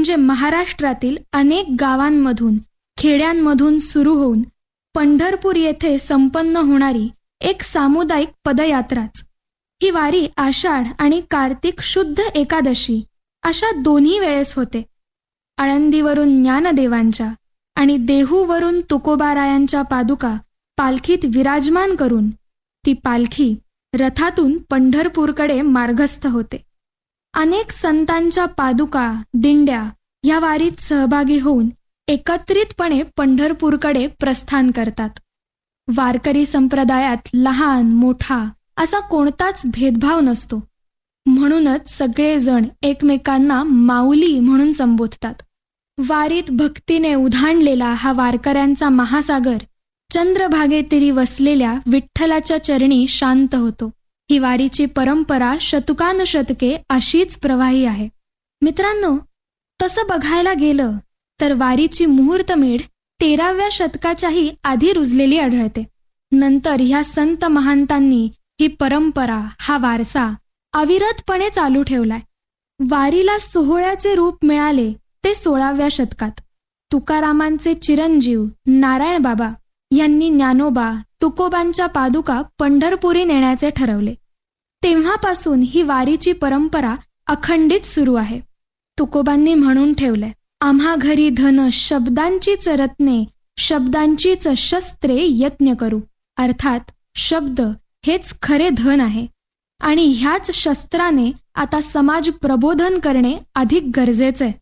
म्हणजे महाराष्ट्रातील अनेक गावांमधून, खेड्यांमधून सुरू होऊन पंढरपूर येथे संपन्न होणारी एक सामुदायिक पदयात्राच. ही वारी आषाढ आणि कार्तिक शुद्ध एकादशी अशा दोन्ही वेळेस होते. आळंदीवरून ज्ञानदेवांच्या आणि देहूवरून तुकोबारायांच्या पादुका पालखीत विराजमान करून ती पालखी रथातून पंढरपूरकडे मार्गस्थ होते. अनेक संतांच्या पादुका, दिंड्या या वारीत सहभागी होऊन एकत्रितपणे पंढरपूरकडे प्रस्थान करतात. वारकरी संप्रदायात लहान मोठा असा कोणताच भेदभाव नसतो. म्हणूनच सगळेजण एकमेकांना माऊली म्हणून संबोधतात. वारीत भक्तीने उधाणलेला हा वारकऱ्यांचा महासागर चंद्रभागेतिरी वसलेल्या विठ्ठलाच्या चरणी शांत होतो. ही वारीची परंपरा शतकानुशतके अशीच प्रवाही आहे. मित्रांनो, तसं बघायला गेलं तर वारीची मुहूर्तमेढ 13व्या शतकाच्याही आधी रुजलेली आढळते. नंतर ह्या संत महंतांनी ही परंपरा, हा वारसा अविरतपणे चालू ठेवलाय. वारीला सोहळ्याचे रूप मिळाले ते 16व्या शतकात. तुकारामांचे चिरंजीव नारायण बाबा यांनी ज्ञानोबा, तुकोबांच्या पादुका पंढरपुरी नेण्याचे ठरवले. तेव्हापासून ही वारीची परंपरा अखंडित सुरू आहे. तुकोबांनी म्हणून ठेवलंय, आम्हा घरी धन शब्दांचीच रत्ने, शब्दांचीच शस्त्रे यत्न करू. अर्थात शब्द हेच खरे धन आहे आणि ह्याच शस्त्राने आता समाज प्रबोधन करणे अधिक गरजेचे आहे.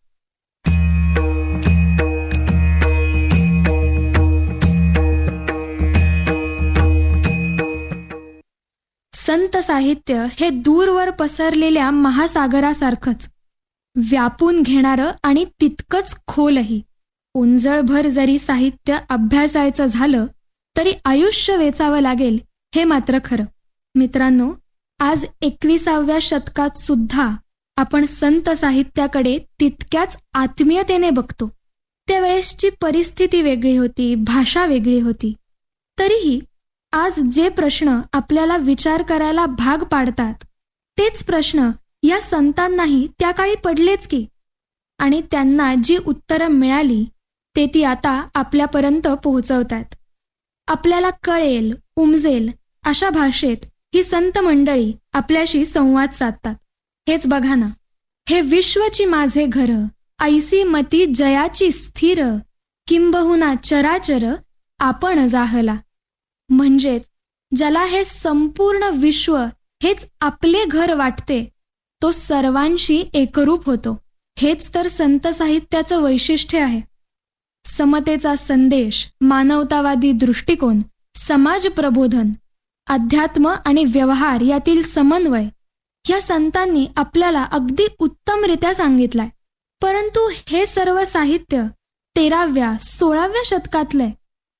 संत साहित्य हे दूरवर पसरलेल्या महासागरासारखंच व्यापून घेणारं आणि तितकंच खोलही. ओंजळभर जरी साहित्य अभ्यासायचं झालं तरी आयुष्य वेचावं लागेल हे मात्र खरं. मित्रांनो, आज 21व्या शतकात सुद्धा आपण संत साहित्याकडे तितक्याच आत्मीयतेने बघतो. त्यावेळेसची परिस्थिती वेगळी होती, भाषा वेगळी होती. तरीही आज जे प्रश्न आपल्याला विचार करायला भाग पाडतात तेच प्रश्न या संतांनाही त्या काळी पडलेच की. आणि त्यांना जी उत्तरं मिळाली ते ती आता आपल्यापर्यंत पोहोचवतात. आपल्याला कळेल, उमजेल अशा भाषेत ही संत मंडळी आपल्याशी संवाद साधतात. हेच बघा ना, हे विश्वची माझे घर, ऐसी मती जयाची स्थिर, किंबहुना चराचर आपण जाहला. म्हणजेच ज्याला हे संपूर्ण विश्व हेच आपले घर वाटते तो सर्वांशी एकरूप होतो. हेच तर संत साहित्याचं वैशिष्ट्य आहे. समतेचा संदेश, मानवतावादी दृष्टिकोन, समाज प्रबोधन, अध्यात्म आणि व्यवहार यातील समन्वय या संतांनी आपल्याला अगदी उत्तमरित्या सांगितलाय. परंतु हे सर्व साहित्य 13व्या 16व्या शतकातलंय.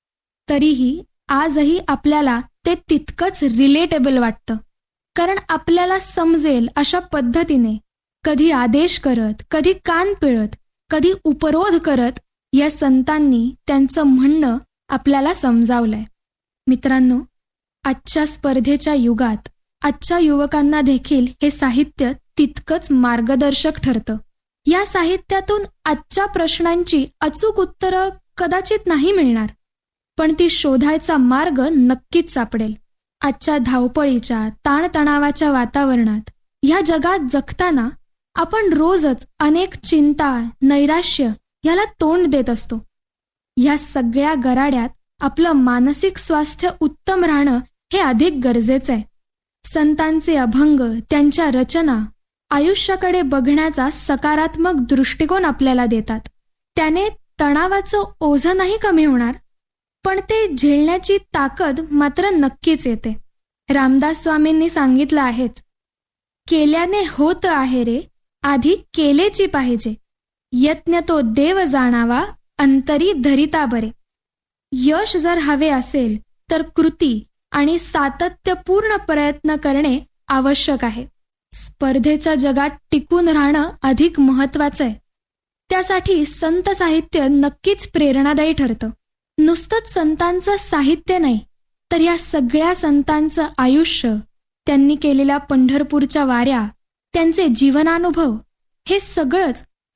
तरीही आजही आपल्याला ते तितकंच रिलेटेबल वाटतं. कारण आपल्याला समजेल अशा पद्धतीने कधी आदेश करत, कधी कान पिळत, कधी उपरोध करत या संतांनी त्यांचं म्हणणं आपल्याला समजावलंय. मित्रांनो, आजच्या स्पर्धेच्या युगात आजच्या युवकांना देखील हे साहित्य तितकंच मार्गदर्शक ठरतं. या साहित्यातून आजच्या प्रश्नांची अचूक उत्तरं कदाचित नाही मिळणार, पण ती शोधायचा मार्ग नक्कीच सापडेल. आजच्या धावपळीच्या, ताणतणावाच्या वातावरणात ह्या जगात जगताना आपण रोजच अनेक चिंता, नैराश्य याला तोंड देत असतो. या सगळ्या गराड्यात आपलं मानसिक स्वास्थ्य उत्तम राहणं हे अधिक गरजेचं आहे. संतांचे अभंग, त्यांच्या रचना आयुष्याकडे बघण्याचा सकारात्मक दृष्टिकोन आपल्याला देतात. त्याने तणावाचं ओझं नाही कमी होणार, पण ते झेलण्याची ताकद मात्र नक्कीच येते. रामदास स्वामींनी सांगितलं आहेच, केल्याने होत आहे रे, आधी केलेची पाहिजे. यत्न तो देव जाणावा, अंतरी धरिता बरे. यश जर हवे असेल तर कृती आणि सातत्यपूर्ण प्रयत्न करणे आवश्यक आहे. स्पर्धेच्या जगात टिकून राहणं अधिक महत्वाचं आहे. त्यासाठी संत साहित्य नक्कीच प्रेरणादायी ठरतं. नुसतंच संतांचं साहित्य नाही, तर या सगळ्या संतांचं आयुष्य, त्यांनी केलेल्या पंढरपूरच्या वाऱ्या, त्यांचे जीवनानुभव हे सगळंच